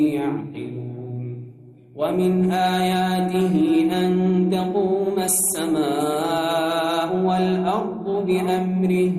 يعقلون ومن آياته أن تقوم السماء والأرض بأمره